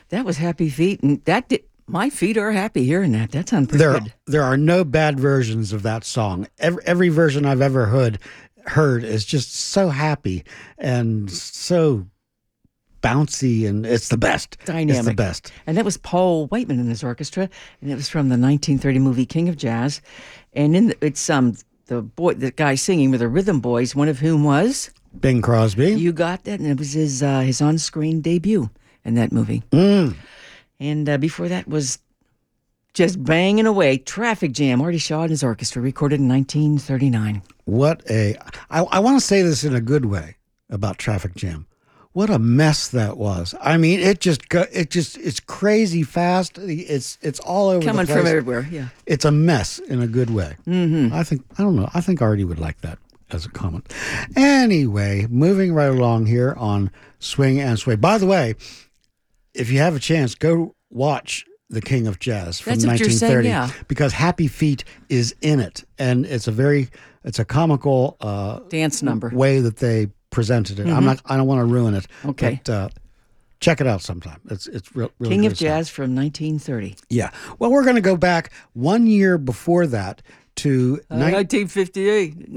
That was Happy Feet, and my feet are happy hearing that. That sounds pretty good. There are no bad versions of that song. Every version I've ever heard is just so happy and so bouncy, and it's the best. Dynamic. It's the best. And that was Paul Whiteman and his orchestra, and it was from the 1930 movie King of Jazz. And it's the guy singing with the Rhythm Boys, one of whom was Bing Crosby. You got that, and it was his on-screen debut in that movie. And before that was just banging away, Traffic Jam, Artie Shaw and his orchestra, recorded in 1939. I want to say this in a good way about Traffic Jam. What a mess that was. I mean, it's crazy fast. It's all over Coming the place. from everywhere, yeah. It's a mess in a good way. Mm-hmm. I think Artie would like that as a comment. Anyway, moving right along here on Swing and Sway. By the way, if you have a chance, go watch The King of Jazz from That's what you're 1930, saying, yeah. because Happy Feet is in it, and it's a comical dance number way that they presented it. I don't want to ruin it. Okay. But, check it out sometime. It's really King good of stuff. Jazz from 1930. Yeah. Well, we're going to go back 1 year before that to 1958.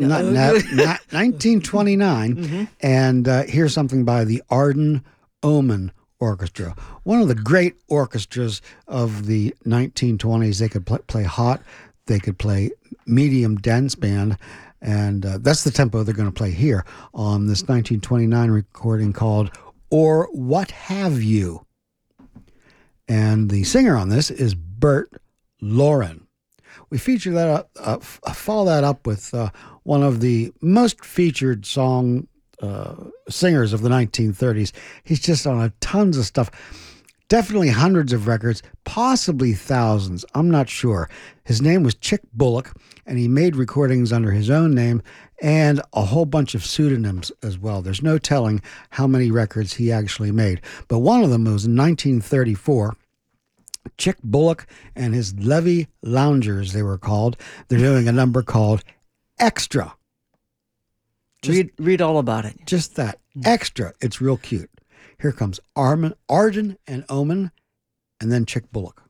1929, and here's something by the Arden Omen Orchestra, one of the great orchestras of the 1920s. They could play hot, they could play medium dense band, and that's the tempo they're going to play here on this 1929 recording called Or What Have You? And the singer on this is Bert Lauren. We feature that follow that up with one of the most featured singers of the 1930s. He's just on tons of stuff. Definitely hundreds of records, possibly thousands. I'm not sure. His name was Chick Bullock, and he made recordings under his own name and a whole bunch of pseudonyms as well. There's no telling how many records he actually made. But one of them was in 1934. Chick Bullock and his Levy Loungers, they were called. They're doing a number called Extra. Read all about it. Just that. Extra. It's real cute. Here comes Arden and Omen, and then Chick Bullock.